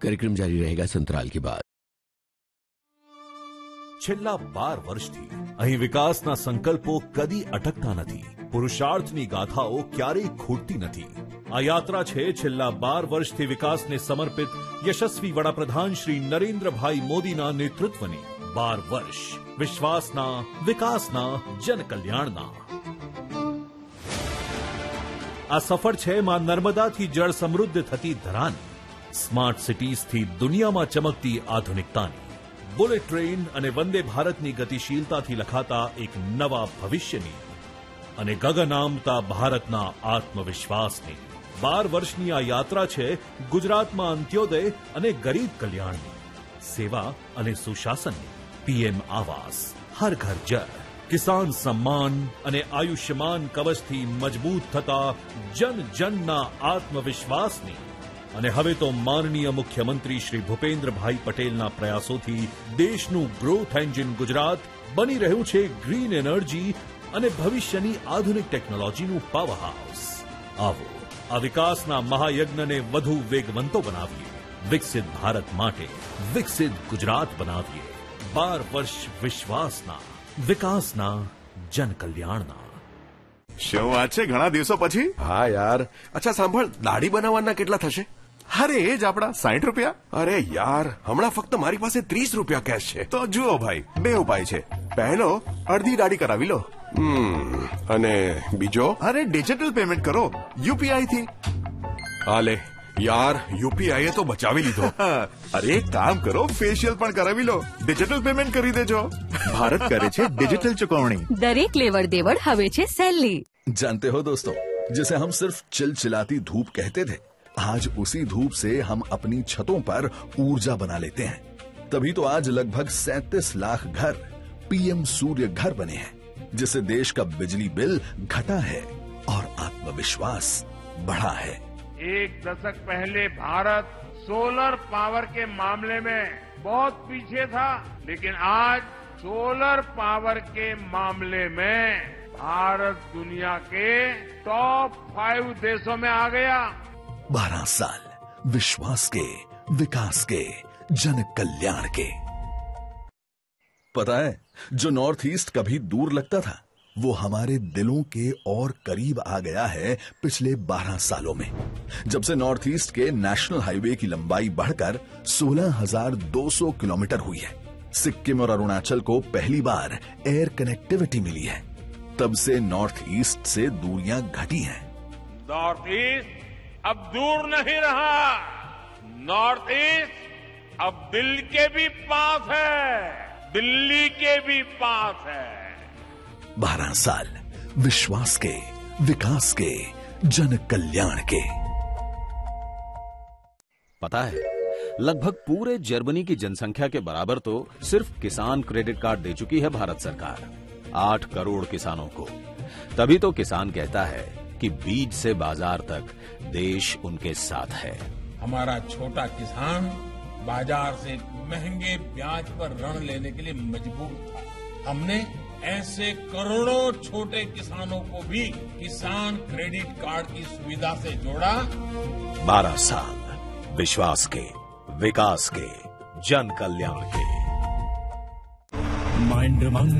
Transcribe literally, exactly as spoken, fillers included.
कार्यक्रम जारी रहेगा संतराल के बाद। છેલ્લા બાર વર્ષથી અહીં વિકાસના સંકલ્પો કદી અટકતા નથી, પુરુષાર્થની ગાથાઓ ક્યારેય ખૂટતી નથી। આ યાત્રા છે છેલ્લા બાર વર્ષથી વિકાસને સમર્પિત યશસ્વી વડાપ્રધાન શ્રી નરેન્દ્રભાઈ મોદીના નેતૃત્વની। બાર વર્ષ વિશ્વાસના, વિકાસના, જનકલ્યાણના। આ સફર છે માં નર્મદાથી જળ સમૃદ્ધ થતી ધરાની, સ્માર્ટ સિટીઝથી દુનિયામાં ચમકતી આધુનિકતાની, बुलेट ट्रेन અને વંદે ભારતની ગતિશીલતાથી લખાતા એક નવા ભવિષ્યની અને ગગન આમતા ભારતના આત્મવિશ્વાસની। બાર વર્ષની આ યાત્રા છે ગુજરાતમાં અંત્યોદય અને ગરીબ કલ્યાણની, સેવા અને સુશાસનની। પીએમ આવાસ, હર ઘર જળ, કિસાન સમ્માન અને આયુષ્યમાન કવચથી મજબૂત થતા જન જનના આત્મવિશ્વાસની અને હવે તો માનનીય મુખ્યમંત્રી શ્રી ભૂપેન્દ્રભાઈ પટેલના પ્રયાસોથી દેશનું ગ્રોથ એન્જિન ગુજરાત બની રહ્યું છે ગ્રીન એનર્જી અને ભવિષ્યની આધુનિક ટેકનોલોજીનું પાવર હાઉસ। આવો આ વિકાસના મહાયજ્ઞને વધુ વેગવંતો બનાવીએ, વિકસિત ભારત માટે વિકસિત ગુજરાત બનાવીએ। બાર વર્ષ વિશ્વાસના, વિકાસના, જનકલ્યાણના। શું વાત છે, ઘણા દિવસો પછી? હા યાર। અચ્છા સાંભળ, દાઢી બનાવવાના કેટલા થશે? અરે એ જ આપણા સાઠ રૂપિયા। અરે યાર, હમણાં ફક્ત મારી પાસે ત્રીસ રૂપિયા કેશ છે। તો જુઓ ભાઈ, બે ઉપાય છે। પહેલો, અડધી દાઢી કરાવી લો। હમ અને બીજો? અરે ડિજિટલ પેમેન્ટ કરો યુપીઆઈ થી। હાલે યાર, યુપીઆઈ એ તો બચાવી લીધો। અરે એક કામ કરો, ફેશિયલ પણ કરાવી લો, ડિજિટલ પેમેન્ટ કરી દેજો। ભારત કરે છે ડિજિટલ ચુકવણી। દરેક લેવડ દેવડ હવે છે સહેલી। जानते हो दोस्तों, जिसे हम सिर्फ चिलचिलाती धूप कहते थे, आज उसी धूप से हम अपनी छतों पर ऊर्जा बना लेते हैं। तभी तो आज लगभग सैंतीस लाख घर पीएम सूर्य घर बने हैं, जिससे देश का बिजली बिल घटा है और आत्मविश्वास बढ़ा है। एक दशक पहले भारत सोलर पावर के मामले में बहुत पीछे था, लेकिन आज सोलर पावर के मामले में भारत दुनिया के टॉप फाइव देशों में आ गया। बारह साल विश्वास के, विकास के, जन कल्याण के। पता है, जो नॉर्थ ईस्ट कभी दूर लगता था, वो हमारे दिलों के और करीब आ गया है पिछले बारह सालों में। जब से नॉर्थ ईस्ट के नेशनल हाईवे की लंबाई बढ़कर सोलह हजार दो सौ किलोमीटर हुई है, सिक्किम और अरुणाचल को पहली बार एयर कनेक्टिविटी मिली है, तब से नॉर्थ ईस्ट से दूरियां घटी हैं। नॉर्थ ईस्ट अब दूर नहीं रहा, नॉर्थ ईस्ट अब दिल के भी पास है, दिल्ली के भी पास है। बारह साल विश्वास के, विकास के, जन कल्याण के। पता है, लगभग पूरे जर्मनी की जनसंख्या के बराबर तो सिर्फ किसान क्रेडिट कार्ड दे चुकी है भारत सरकार, आठ करोड़ किसानों को। तभी तो किसान कहता है कि बीज से बाजार तक देश उनके साथ है। हमारा छोटा किसान बाजार से महंगे ब्याज पर ऋण लेने के लिए मजबूर था। हमने ऐसे करोड़ों छोटे किसानों को भी किसान क्रेडिट कार्ड की सुविधा से जोड़ा। बारह साल विश्वास के, विकास के, जन कल्याण के। माइंड